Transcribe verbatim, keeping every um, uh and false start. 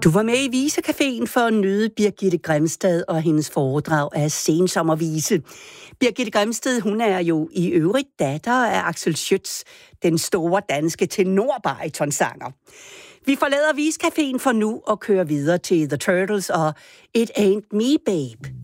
Du var med i Visecaféen for at nyde Birgitte Grimstad og hendes foredrag af Sensommervise. Birgitte Grimstad, hun er jo i øvrigt datter af Axel Schütz, den store danske tenorbaritonsanger. Vi forlader Visecaféen for nu og kører videre til The Turtles og It Ain't Me, Babe.